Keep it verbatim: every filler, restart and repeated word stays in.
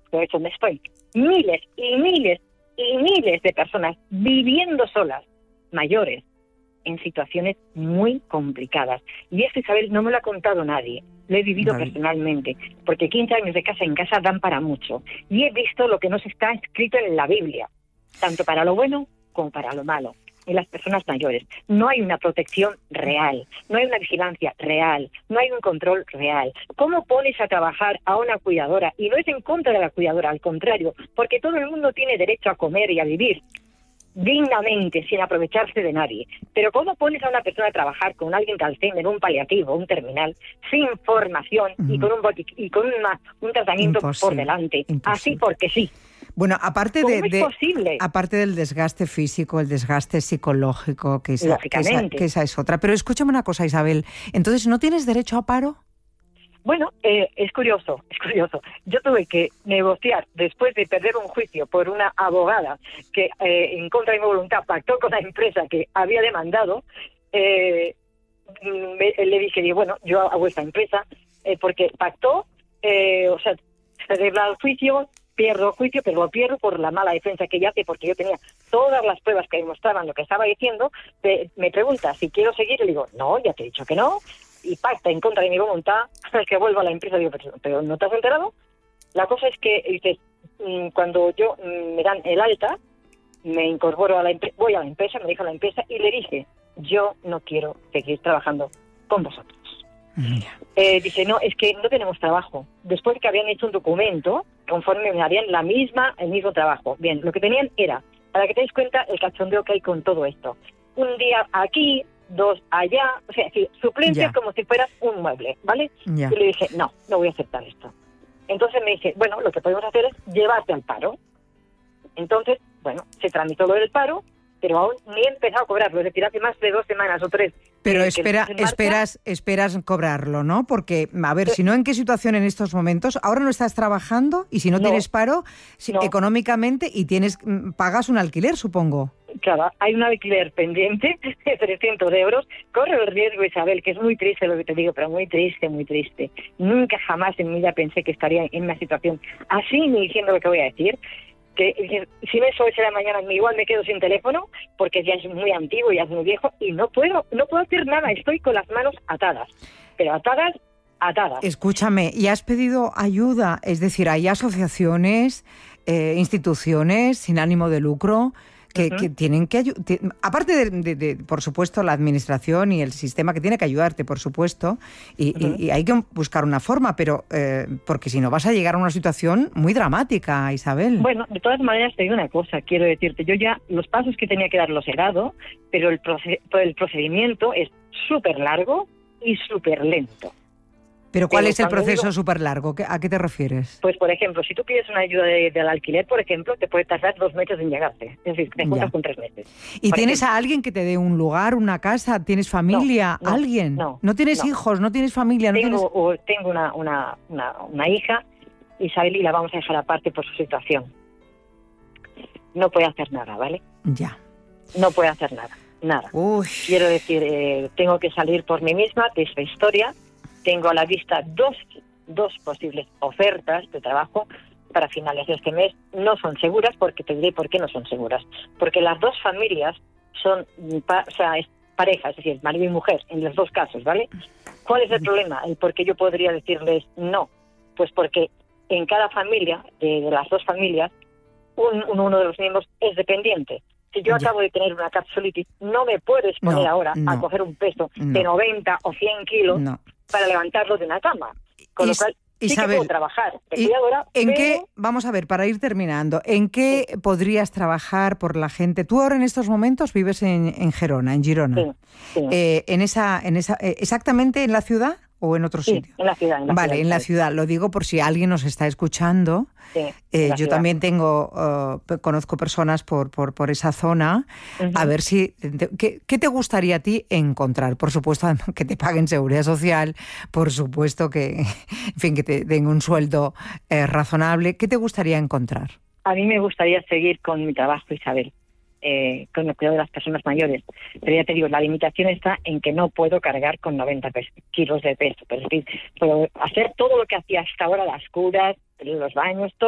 pero es donde estoy. Miles y miles y miles de personas viviendo solas, mayores, en situaciones muy complicadas. Y esto, Isabel, no me lo ha contado nadie. Lo he vivido vale. personalmente, porque quince años de casa en casa dan para mucho. Y he visto lo que nos está escrito en la Biblia, tanto para lo bueno como para lo malo. En las personas mayores no hay una protección real, no hay una vigilancia real, no hay un control real. ¿Cómo pones a trabajar a una cuidadora? Y no es en contra de la cuidadora, al contrario, porque todo el mundo tiene derecho a comer y a vivir dignamente, sin aprovecharse de nadie. Pero ¿cómo pones a una persona a trabajar con alguien de Alzheimer, un paliativo, un terminal, sin formación mm. y con un y con una, un tratamiento Imposible. por delante? Imposible. Así porque sí. Bueno, aparte de, de aparte del desgaste físico, el desgaste psicológico, que esa, que, esa, que esa es otra. Pero escúchame una cosa, Isabel. Entonces, ¿no tienes derecho a paro? Bueno, eh, es curioso, es curioso. Yo tuve que negociar después de perder un juicio por una abogada que eh, en contra de mi voluntad pactó con la empresa que había demandado. Eh, me, le dije, bueno, yo hago esta empresa eh, porque pactó, eh, o sea, se celebra el juicio, pierdo juicio, pero lo pierdo por la mala defensa que ella hace, porque yo tenía todas las pruebas que demostraban lo que estaba diciendo. De, me pregunta si quiero seguir, le digo, no, ya te he dicho que no, y pacta en contra de mi voluntad que vuelva a la empresa. Digo, pero, pero ¿no te has enterado? La cosa es que, dices, cuando yo me dan el alta, me incorporo a la empresa, voy a la empresa, me dijo la empresa, y le dije, yo no quiero seguir trabajando con vosotros. Eh, dice, no, es que no tenemos trabajo. Después de que habían hecho un documento, conforme me harían la misma, el mismo trabajo. Bien, lo que tenían era, para que te des cuenta el cachondeo que hay con todo esto. Un día aquí, dos allá, o sea, sí, suplencia yeah. como si fueras un mueble, ¿vale? Yeah. Y le dije, no, no voy a aceptar esto. Entonces me dice, bueno, lo que podemos hacer es llevarte al paro. Entonces, bueno, se tramitó lo del paro, pero aún ni he empezado a cobrarlo, es decir, hace más de dos semanas o tres. Pero que, espera, que esperas, esperas cobrarlo, ¿no? Porque, a ver, sí. si no, ¿en qué situación en estos momentos? Ahora no estás trabajando y si no, no tienes paro, si, no. económicamente, y tienes pagas un alquiler, supongo. Claro, hay un alquiler pendiente de trescientos euros. Corre el riesgo, Isabel, que es muy triste lo que te digo, pero muy triste, muy triste. Nunca jamás en mi vida pensé que estaría en una situación así, ni diciendo lo que voy a decir. Que si me soy será mañana, igual me quedo sin teléfono, porque ya es muy antiguo, ya es muy viejo, y no puedo, no puedo hacer nada, estoy con las manos atadas, pero atadas, atadas. Escúchame, ¿y has pedido ayuda? Es decir, hay asociaciones, eh, instituciones sin ánimo de lucro que, uh-huh. que tienen que ayudar, aparte de, de, de, por supuesto, la administración y el sistema que tiene que ayudarte, por supuesto, y, uh-huh. y, y hay que buscar una forma, pero eh, porque si no vas a llegar a una situación muy dramática, Isabel. Bueno, de todas maneras te digo una cosa, quiero decirte, yo ya los pasos que tenía que dar los he dado, pero el, proce- el procedimiento es súper largo y súper lento. ¿Pero cuál Pero es el proceso súper largo? ¿A qué te refieres? Pues, por ejemplo, si tú pides una ayuda de, del alquiler, por ejemplo, te puede tardar dos meses en llegarte. Es decir, te juntas con tres meses. ¿Y tienes ejemplo. a alguien que te dé un lugar, una casa? ¿Tienes familia? No, no, ¿Alguien? No. ¿No tienes no. hijos? ¿No tienes familia? ¿No tengo tienes... o, tengo una, una, una, una hija, Isabel, y la vamos a dejar aparte por su situación. No puede hacer nada, ¿vale? Ya. No puede hacer nada, nada. Uy. Quiero decir, eh, tengo que salir por mí misma de esta historia. Tengo a la vista dos, dos posibles ofertas de trabajo para finales de este mes. No son seguras, porque te diré por qué no son seguras. Porque las dos familias son pa, o sea, es pareja, es decir, marido y mujer, en los dos casos, ¿vale? ¿Cuál es el problema? El por qué yo podría decirles no. Pues porque en cada familia, de, de las dos familias, un, uno de los miembros es dependiente. Si yo acabo de tener una capsulitis, no me puedo exponer no, ahora no, a coger un peso no, de noventa o cien kilos no. para levantarlo de una cama. Con y, lo cual, sí Isabel, que puedo trabajar. Y, cuidadora, ¿En pero... qué, vamos a ver, para ir terminando, ¿en qué sí. podrías trabajar por la gente? Tú ahora en estos momentos vives en, en Gerona, en Girona. Sí, sí. Eh, en esa, en esa, eh, ¿exactamente en la ciudad? ¿O en otro sí, sitio? en la ciudad. En la vale, ciudad, en la ciudad. Lo digo por si alguien nos está escuchando. Sí, eh, yo ciudad. también tengo, uh, conozco personas por, por, por esa zona. Uh-huh. A ver si... Te, ¿qué, ¿Qué te gustaría a ti encontrar? Por supuesto, que te paguen seguridad social. Por supuesto que, en fin, que te den un sueldo eh, razonable. ¿Qué te gustaría encontrar? A mí me gustaría seguir con mi trabajo, Isabel. Eh, con el cuidado de las personas mayores. Pero ya te digo, la limitación está en que no puedo cargar con noventa kilos de peso. Pero es decir, puedo hacer todo lo que hacía hasta ahora, las curas, los baños, todo.